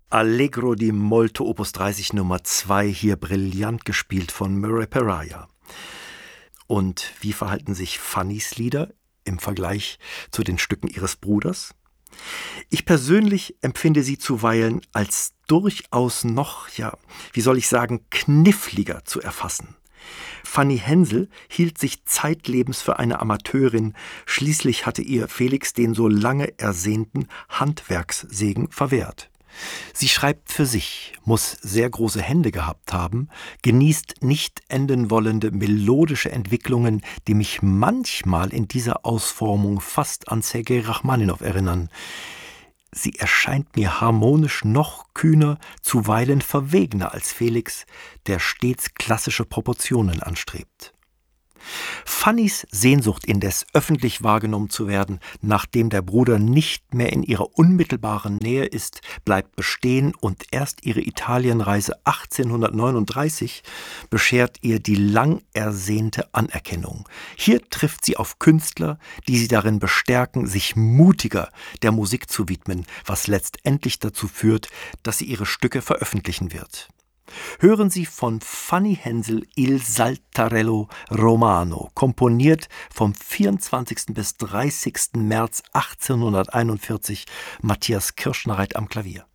Allegro di molto Opus 30 Nummer 2, hier brillant gespielt von Murray Peraja. Und wie verhalten sich Fannys Lieder im Vergleich zu den Stücken ihres Bruders? Ich persönlich empfinde sie zuweilen als durchaus noch, wie soll ich sagen, kniffliger zu erfassen. Fanny Hensel hielt sich zeitlebens für eine Amateurin, schließlich hatte ihr Felix den so lange ersehnten Handwerkssegen verwehrt. Sie schreibt für sich, muss sehr große Hände gehabt haben, genießt nicht enden wollende melodische Entwicklungen, die mich manchmal in dieser Ausformung fast an Sergei Rachmaninow erinnern. Sie erscheint mir harmonisch noch kühner, zuweilen verwegener als Felix, der stets klassische Proportionen anstrebt. Fannys Sehnsucht indes, öffentlich wahrgenommen zu werden, nachdem der Bruder nicht mehr in ihrer unmittelbaren Nähe ist, bleibt bestehen und erst ihre Italienreise 1839 beschert ihr die lang ersehnte Anerkennung. Hier trifft sie auf Künstler, die sie darin bestärken, sich mutiger der Musik zu widmen, was letztendlich dazu führt, dass sie ihre Stücke veröffentlichen wird. Hören Sie von Fanny Hensel Il Saltarello Romano, komponiert vom 24. bis 30. März 1841, Matthias Kirschnereit am Klavier.